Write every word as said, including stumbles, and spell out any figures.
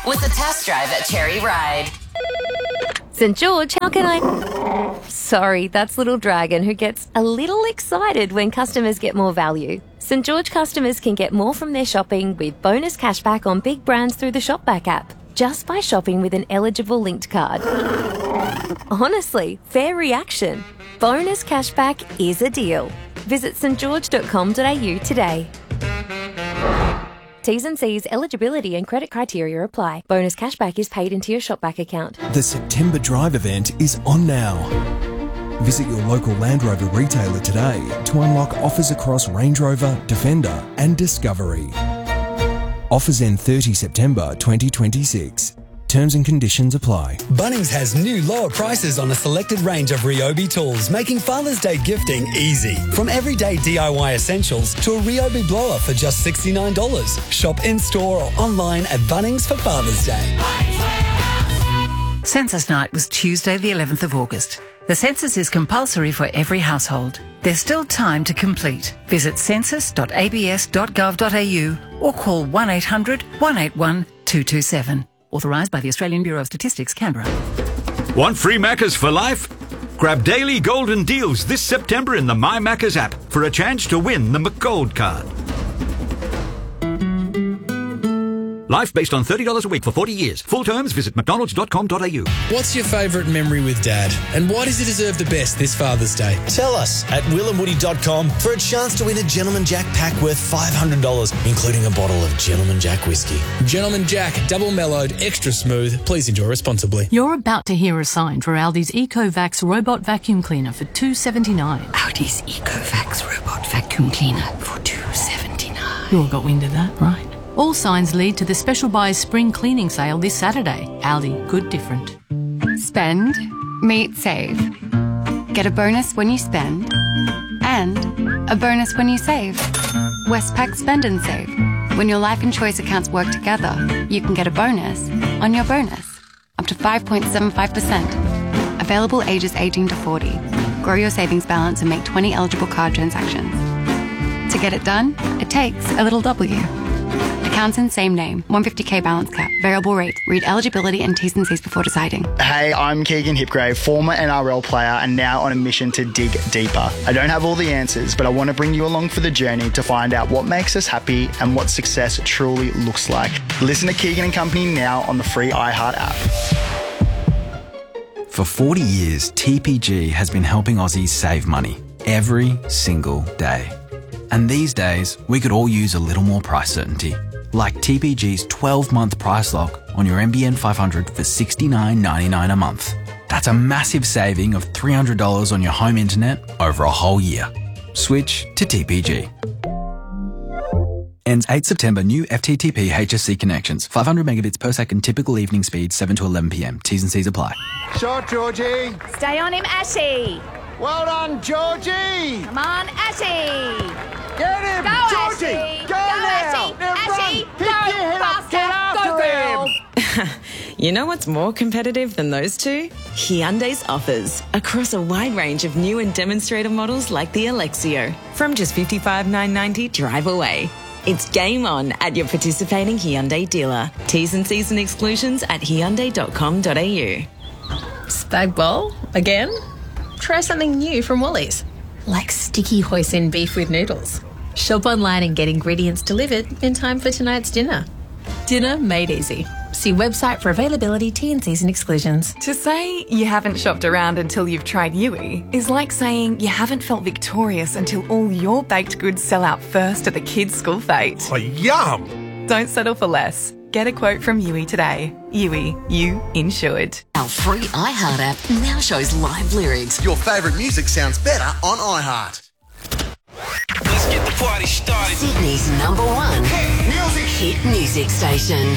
with a test drive at Cherry Ride. St George, how can I... Sorry, that's Little Dragon, who gets a little excited when customers get more value. St George customers can get more from their shopping with bonus cashback on big brands through the Shopback app, just by shopping with an eligible linked card. Honestly, fair reaction. Bonus cashback is a deal. Visit st george dot com dot a u today. T's and C's, eligibility and credit criteria apply. Bonus cashback is paid into your Shopback account. The September Drive event is on now. Visit your local Land Rover retailer today to unlock offers across Range Rover, Defender and Discovery. Offers end thirtieth September twenty twenty-six. Terms and conditions apply. Bunnings has new lower prices on a selected range of Ryobi tools, making Father's Day gifting easy. From everyday D I Y essentials to a Ryobi blower for just sixty-nine dollars. Shop in-store or online at Bunnings for Father's Day. Census night was Tuesday the eleventh of August. The census is compulsory for every household. There's still time to complete. Visit census dot a b s dot gov dot a u or call one eight hundred, one eight one, two two seven. Authorised by the Australian Bureau of Statistics, Canberra. Want free Maccas for life? Grab daily golden deals this September in the My Maccas app for a chance to win the McGold card. Life based on thirty dollars a week for forty years. Full terms, visit mcdonalds dot com dot a u. What's your favourite memory with Dad? And why does he deserve the best this Father's Day? Tell us at will and woody dot com for a chance to win a Gentleman Jack pack worth five hundred dollars, including a bottle of Gentleman Jack whiskey. Gentleman Jack, double mellowed, extra smooth. Please enjoy responsibly. You're about to hear a sign for Aldi's EcoVax Robot Vacuum Cleaner for two dollars seventy-nine. Aldi's EcoVax Robot Vacuum Cleaner for two dollars seventy-nine. You all got wind of that, right? All signs lead to the Special Buys Spring Cleaning Sale this Saturday. Aldi, good different. Spend, meet, save. Get a bonus when you spend and a bonus when you save. Westpac Spend and Save. When your life and choice accounts work together, you can get a bonus on your bonus. Up to five point seven five percent. Available ages eighteen to forty. Grow your savings balance and make twenty eligible card transactions. To get it done, it takes a little W. Accounts in same name. one hundred fifty k balance cap. Variable rate. Read eligibility and T's and C's before deciding. Hey, I'm Keegan Hipgrave, former N R L player and now on a mission to dig deeper. I don't have all the answers, but I want to bring you along for the journey to find out what makes us happy and what success truly looks like. Listen to Keegan and Company now on the free iHeart app. For forty years, T P G has been helping Aussies save money every single day. And these days, we could all use a little more price certainty. Like T P G's twelve-month price lock on your N B N five hundred for sixty-nine ninety-nine a month. That's a massive saving of three hundred dollars on your home internet over a whole year. Switch to T P G. Ends eighth September. New F T T P H S C connections. five hundred megabits per second typical evening speed, seven to eleven p m. T's and C's apply. Shot, Georgie. Stay on him, Ashy. Well done, Georgie. Come on, Ashy. Get him, Go, Georgie. Ashy. Go, Go, now. Ashy. Now Ashy. run. Pick Go, your head up. Get faster. after Go, him. You know what's more competitive than those two? Hyundai's offers across a wide range of new and demonstrator models like the Alexio. From just fifty-five thousand nine hundred ninety drive away. It's game on at your participating Hyundai dealer. T's and C's and exclusions at hyundai dot com dot a u. Spag bowl? Again? Try something new from Woolies. Like sticky hoisin beef with noodles. Shop online and get ingredients delivered in time for tonight's dinner. Dinner made easy. See website for availability, T and C's and exclusions. To say you haven't shopped around until you've tried Yui is like saying you haven't felt victorious until all your baked goods sell out first at the kids' school fete. Oh, yum! Don't settle for less. Get a quote from Yui today. Yui, you insured. Our free iHeart app now shows live lyrics. Your favourite music sounds better on iHeart. Let's get the party started. Sydney's number one hit music, hit music station.